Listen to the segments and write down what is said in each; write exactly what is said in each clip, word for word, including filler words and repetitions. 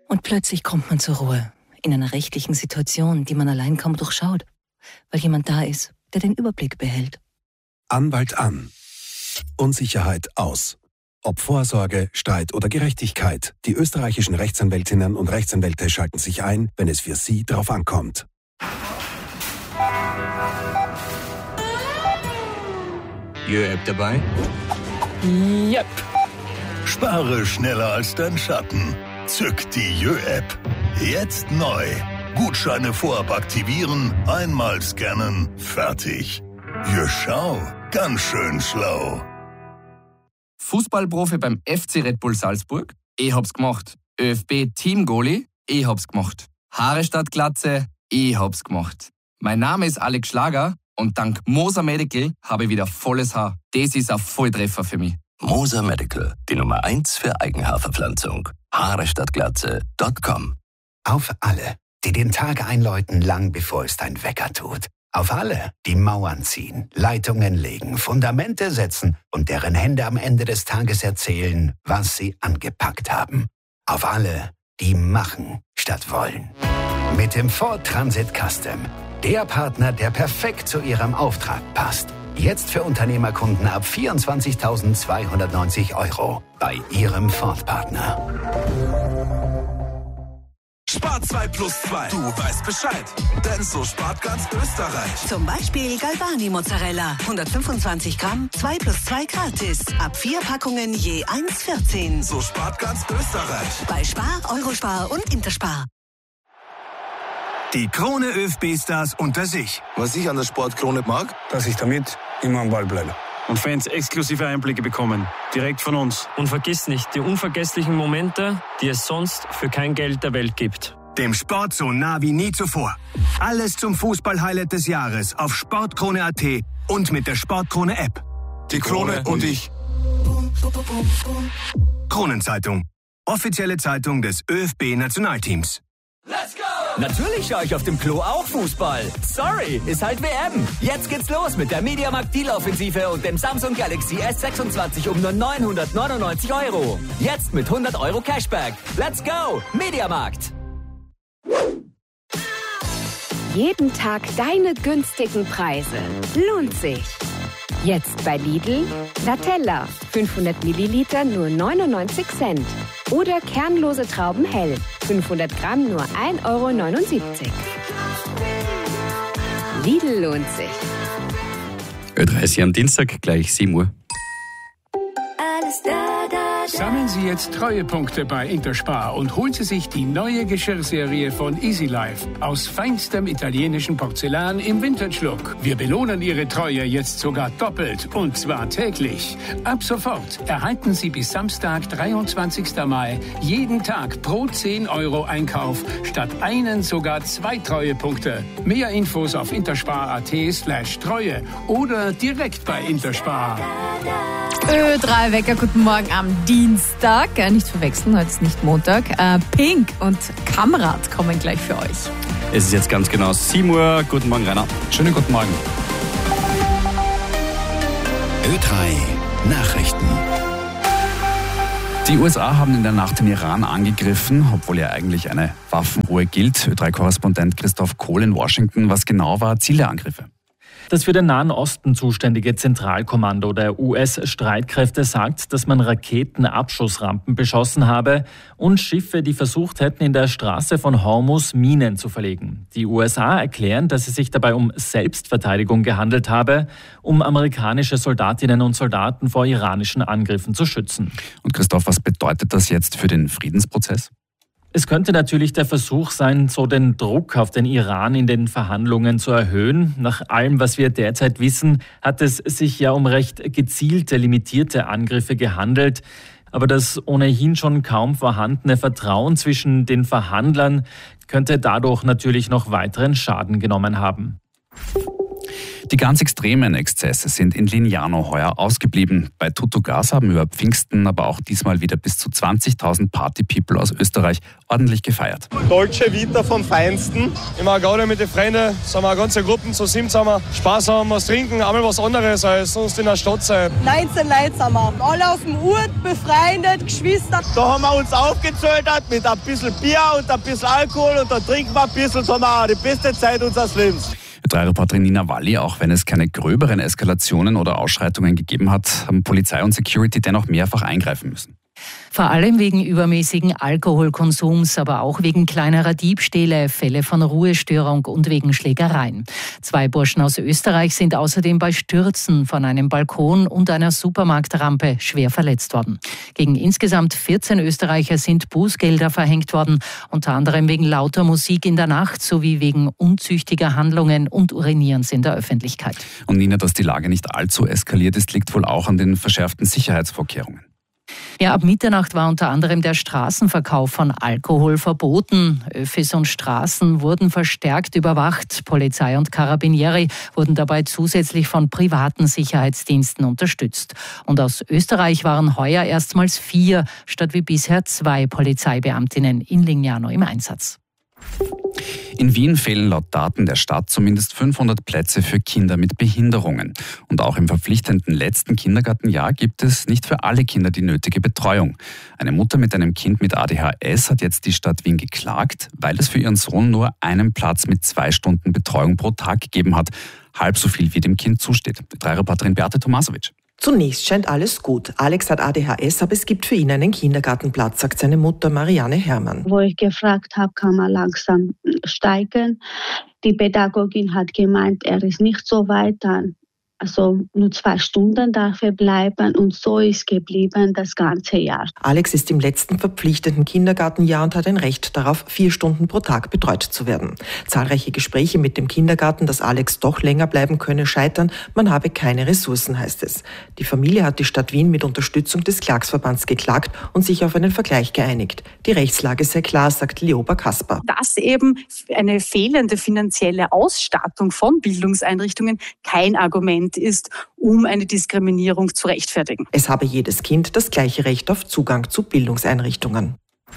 Und plötzlich kommt man zur Ruhe. In einer rechtlichen Situation, die man allein kaum durchschaut. Weil jemand da ist, der den Überblick behält. Anwalt an. Unsicherheit aus. Ob Vorsorge, Streit oder Gerechtigkeit, die österreichischen Rechtsanwältinnen und Rechtsanwälte schalten sich ein, wenn es für Sie drauf ankommt. Jö-App dabei? Yep. Spare schneller als dein Schatten. Zück die Jö-App. Jetzt neu. Gutscheine vorab aktivieren, einmal scannen, fertig. Jö, schau, ganz schön schlau. Fußballprofi beim F C Red Bull Salzburg? Ich hab's gemacht. ÖFB-Team-Goalie? Ich hab's gemacht. Haare statt Glatze? Ich hab's gemacht. Mein Name ist Alex Schlager und dank Moser Medical habe ich wieder volles Haar. Das ist ein Volltreffer für mich. Moser Medical, die Nummer eins für Eigenhaarverpflanzung. Haare statt Glatze Punkt com. Auf alle, die den Tag einläuten, lang bevor es dein Wecker tut. Auf alle, die Mauern ziehen, Leitungen legen, Fundamente setzen und deren Hände am Ende des Tages erzählen, was sie angepackt haben. Auf alle, die machen statt wollen. Mit dem Ford Transit Custom. Der Partner, der perfekt zu Ihrem Auftrag passt. Jetzt für Unternehmerkunden ab vierundzwanzigtausendzweihundertneunzig Euro bei Ihrem Ford-Partner. Spar zwei plus zwei. Du weißt Bescheid. Denn so spart ganz Österreich. Zum Beispiel Galbani Mozzarella. hundertfünfundzwanzig Gramm, zwei plus zwei gratis. Ab vier Packungen je eins vierzehn. So spart ganz Österreich. Bei Spar, Eurospar und Interspar. Die Krone ÖFB-Stars unter sich. Was ich an der Sportkrone mag, dass ich damit immer am Ball bleibe. Und Fans exklusive Einblicke bekommen. Direkt von uns. Und vergiss nicht die unvergesslichen Momente, die es sonst für kein Geld der Welt gibt. Dem Sport so nah wie nie zuvor. Alles zum Fußball-Highlight des Jahres auf sportkrone punkt at und mit der Sportkrone-App. Die Krone und ich. Kronenzeitung. Offizielle Zeitung des ÖFB-Nationalteams. Let's go! Natürlich schaue ich auf dem Klo auch Fußball. Sorry, ist halt W M. Jetzt geht's los mit der Mediamarkt Deal-Offensive und dem Samsung Galaxy S sechsundzwanzig um nur neunhundertneunundneunzig Euro. Jetzt mit hundert Euro Cashback. Let's go! Mediamarkt. Jeden Tag deine günstigen Preise. Lohnt sich. Jetzt bei Lidl, Latella, fünfhundert Milliliter nur neunundneunzig Cent. Oder kernlose Trauben hell, fünfhundert Gramm nur ein Euro neunundsiebzig. Lidl lohnt sich. Ö drei ist hier am Dienstag, gleich sieben Uhr. Alles da, da, da. Sammeln Sie jetzt Treuepunkte bei Interspar und holen Sie sich die neue Geschirrserie von Easy Life aus feinstem italienischen Porzellan im Vintage-Look. Wir belohnen Ihre Treue jetzt sogar doppelt und zwar täglich. Ab sofort erhalten Sie bis Samstag, dreiundzwanzigsten Mai, jeden Tag pro zehn Euro Einkauf statt einen sogar zwei Treuepunkte. Mehr Infos auf interspar.at slash Treue oder direkt bei Interspar. Ö drei Wecker, guten Morgen am Dienstag. Äh, nicht verwechseln, heute ist nicht Montag. Äh, Pink und Kamrat kommen gleich für euch. Es ist jetzt ganz genau sieben Uhr. Guten Morgen, Rainer. Schönen guten Morgen. Ö drei Nachrichten. Die U S A haben in der Nacht den Iran angegriffen, obwohl ja eigentlich eine Waffenruhe gilt. Ö drei Korrespondent Christoph Kohl in Washington. Was genau war Ziel der Angriffe? Das für den Nahen Osten zuständige Zentralkommando der U S-Streitkräfte sagt, dass man Raketenabschussrampen beschossen habe und Schiffe, die versucht hätten, in der Straße von Hormuz Minen zu verlegen. Die U S A erklären, dass es sich dabei um Selbstverteidigung gehandelt habe, um amerikanische Soldatinnen und Soldaten vor iranischen Angriffen zu schützen. Und Christoph, was bedeutet das jetzt für den Friedensprozess? Es könnte natürlich der Versuch sein, so den Druck auf den Iran in den Verhandlungen zu erhöhen. Nach allem, was wir derzeit wissen, hat es sich ja um recht gezielte, limitierte Angriffe gehandelt. Aber das ohnehin schon kaum vorhandene Vertrauen zwischen den Verhandlern könnte dadurch natürlich noch weiteren Schaden genommen haben. Die ganz extremen Exzesse sind in Lignano heuer ausgeblieben. Bei Tuttogas haben über Pfingsten aber auch diesmal wieder bis zu zwanzigtausend Party-People aus Österreich ordentlich gefeiert. Dolce Vita vom Feinsten. Immer gerade mit den Freunden, sind wir ganze Gruppen zu sieben zusammen. Spaß haben, was trinken, einmal was anderes als sonst in der Stadt sein. neunzehn Leute sind wir. Alle aus dem Ort, befreundet, Geschwister. Da haben wir uns aufgezöllert mit ein bisschen Bier und ein bisschen Alkohol und da trinken wir ein bisschen, so haben wir auch die beste Zeit unseres Lebens. drei Reporterin Nina Walli, auch wenn es keine gröberen Eskalationen oder Ausschreitungen gegeben hat, haben Polizei und Security dennoch mehrfach eingreifen müssen. Vor allem wegen übermäßigen Alkoholkonsums, aber auch wegen kleinerer Diebstähle, Fälle von Ruhestörung und wegen Schlägereien. Zwei Burschen aus Österreich sind außerdem bei Stürzen von einem Balkon und einer Supermarktrampe schwer verletzt worden. Gegen insgesamt vierzehn Österreicher sind Bußgelder verhängt worden, unter anderem wegen lauter Musik in der Nacht sowie wegen unzüchtiger Handlungen und Urinierens in der Öffentlichkeit. Und Nina, dass die Lage nicht allzu eskaliert ist, liegt wohl auch an den verschärften Sicherheitsvorkehrungen. Ja, ab Mitternacht war unter anderem der Straßenverkauf von Alkohol verboten. Öffis und Straßen wurden verstärkt überwacht. Polizei und Carabinieri wurden dabei zusätzlich von privaten Sicherheitsdiensten unterstützt. Und aus Österreich waren heuer erstmals vier statt wie bisher zwei Polizeibeamtinnen in Lignano im Einsatz. In Wien fehlen laut Daten der Stadt zumindest fünfhundert Plätze für Kinder mit Behinderungen. Und auch im verpflichtenden letzten Kindergartenjahr gibt es nicht für alle Kinder die nötige Betreuung. Eine Mutter mit einem Kind mit A D H S hat jetzt die Stadt Wien geklagt, weil es für ihren Sohn nur einen Platz mit zwei Stunden Betreuung pro Tag gegeben hat. Halb so viel wie dem Kind zusteht. drei Reporterin Beate Tomasovic. Zunächst scheint alles gut. Alex hat A D H S, aber es gibt für ihn einen Kindergartenplatz, sagt seine Mutter Marianne Herrmann. Wo ich gefragt habe, kann man langsam steigen. Die Pädagogin hat gemeint, er ist nicht so weit dann. Also nur zwei Stunden darf er bleiben und so ist geblieben das ganze Jahr. Alex ist im letzten verpflichtenden Kindergartenjahr und hat ein Recht darauf, vier Stunden pro Tag betreut zu werden. Zahlreiche Gespräche mit dem Kindergarten, dass Alex doch länger bleiben könne, scheitern. Man habe keine Ressourcen, heißt es. Die Familie hat die Stadt Wien mit Unterstützung des Klagsverbands geklagt und sich auf einen Vergleich geeinigt. Die Rechtslage sei klar, sagt Lioba Kasper. Dass eben eine fehlende finanzielle Ausstattung von Bildungseinrichtungen kein Argument ist, um eine Diskriminierung zu rechtfertigen. Es habe jedes Kind das gleiche Recht auf Zugang zu Bildungseinrichtungen.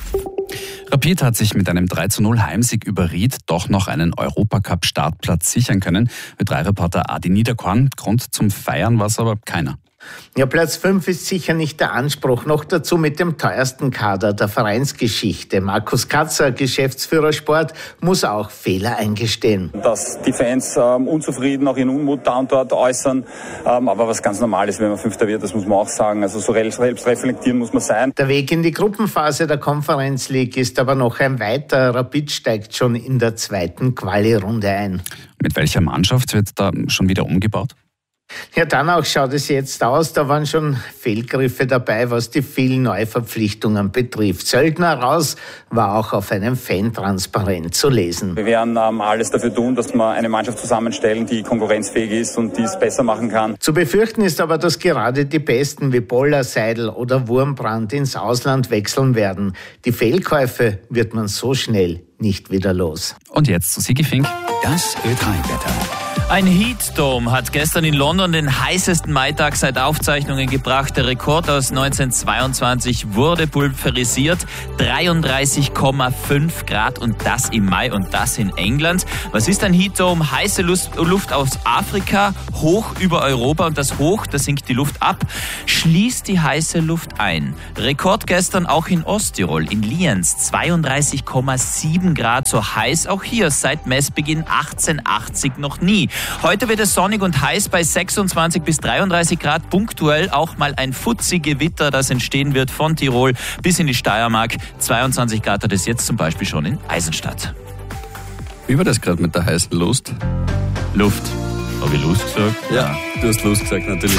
Rapid hat sich mit einem drei zu null Heimsieg über Ried doch noch einen Europacup-Startplatz sichern können. Für drei Reporter Adi Niederkorn. Grund zum Feiern war es aber keiner. Ja, Platz fünf ist sicher nicht der Anspruch. Noch dazu mit dem teuersten Kader der Vereinsgeschichte. Markus Katzer, Geschäftsführer Sport, muss auch Fehler eingestehen. Dass die Fans ähm, unzufrieden, auch ihren Unmut da und dort äußern. Ähm, aber was ganz normal ist, wenn man Fünfter wird, das muss man auch sagen. Also so selbst reflektieren muss man sein. Der Weg in die Gruppenphase der Conference League ist aber noch ein weiter. Rapid steigt schon in der zweiten Quali-Runde ein. Mit welcher Mannschaft wird da schon wieder umgebaut? Ja, danach schaut es jetzt aus. Da waren schon Fehlgriffe dabei, was die vielen Neuverpflichtungen betrifft. Söldner raus war auch auf einem Fan-Transparent zu lesen. Wir werden ähm, alles dafür tun, dass wir eine Mannschaft zusammenstellen, die konkurrenzfähig ist und die es besser machen kann. Zu befürchten ist aber, dass gerade die Besten wie Boller, Seidel oder Wurmbrand ins Ausland wechseln werden. Die Fehlkäufe wird man so schnell nicht wieder los. Und jetzt zu Sigi Fink. Das Ö drei Wetter. Ein Heatdome hat gestern in London den heißesten Maitag seit Aufzeichnungen gebracht. Der Rekord aus neunzehnhundertzweiundzwanzig wurde pulverisiert. dreiunddreißig Komma fünf Grad und das im Mai und das in England. Was ist ein Heatdome? Heiße Luft aus Afrika, hoch über Europa und das Hoch, da sinkt die Luft ab, schließt die heiße Luft ein. Rekord gestern auch in Osttirol, in Lienz, zweiunddreißig Komma sieben Grad, so heiß auch hier seit Messbeginn achtzehnhundertachtzig noch nie. Heute wird es sonnig und heiß bei sechsundzwanzig bis dreiunddreißig Grad. Punktuell auch mal ein Futzi-Gewitter, das entstehen wird von Tirol bis in die Steiermark. zweiundzwanzig Grad hat es jetzt zum Beispiel schon in Eisenstadt. Wie war das gerade mit der heißen Lust? Luft. Habe ich Lust gesagt? Ja, du hast Lust gesagt natürlich.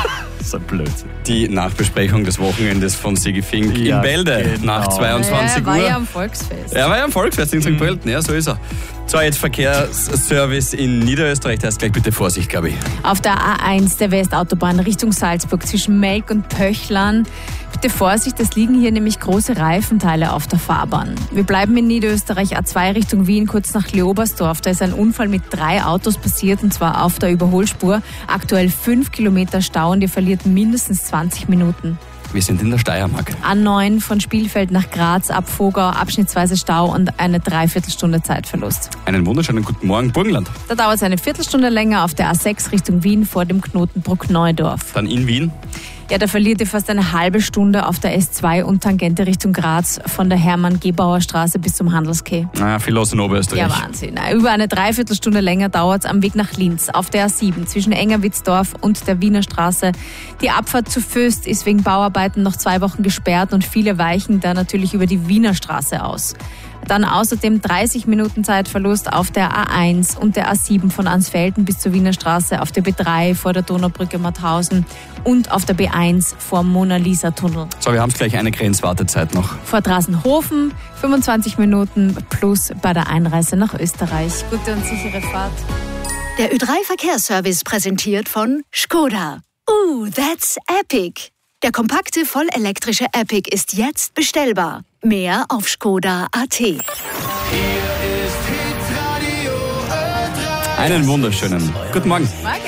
So Blödsinn. Die Nachbesprechung des Wochenendes von Sigi Fink ja, in Bälde genau. nach zweiundzwanzig Uhr. Er war ja am Volksfest. Er war ja am Volksfest in Sankt Pölten, ja, so ist er. So, jetzt Verkehrsservice in Niederösterreich, da ist gleich bitte Vorsicht, Gabi. Auf der A eins der Westautobahn Richtung Salzburg zwischen Melk und Pöchlern Bitte Vorsicht, es liegen hier nämlich große Reifenteile auf der Fahrbahn. Wir bleiben in Niederösterreich, A zwei Richtung Wien, kurz nach Leobersdorf. Da ist ein Unfall mit drei Autos passiert, und zwar auf der Überholspur. Aktuell fünf Kilometer Stau und ihr verliert mindestens zwanzig Minuten. Wir sind in der Steiermark. A neun von Spielfeld nach Graz ab Vogau, abschnittsweise Stau und eine Dreiviertelstunde Zeitverlust. Einen wunderschönen guten Morgen, Burgenland. Da dauert es eine Viertelstunde länger auf der A sechs Richtung Wien vor dem Knotenbruck Neudorf. Dann in Wien. Ja, da verliert ihr fast eine halbe Stunde auf der S zwei und Tangente Richtung Graz von der Hermann-Gebauer Straße bis zum Handelsquai. Naja, viel los in Oberösterreich. Ja, Wahnsinn. Über eine Dreiviertelstunde länger dauert es am Weg nach Linz auf der A sieben zwischen Engerwitzdorf und der Wiener Straße. Die Abfahrt zu Föst ist wegen Bauarbeiten noch zwei Wochen gesperrt und viele weichen da natürlich über die Wiener Straße aus. Dann außerdem dreißig Minuten Zeitverlust auf der A eins und der A sieben von Ansfelden bis zur Wiener Straße, auf der B drei vor der Donaubrücke Mauthausen und auf der B eins vor dem Mona-Lisa-Tunnel. So, wir haben es gleich eine Grenzwartezeit noch. Vor Drasenhofen fünfundzwanzig Minuten plus bei der Einreise nach Österreich. Gute und sichere Fahrt. Der Ö drei Verkehrsservice präsentiert von Skoda. Ooh, that's epic. Der kompakte, vollelektrische Epic ist jetzt bestellbar. Mehr auf skoda punkt a t. Einen wunderschönen guten Morgen.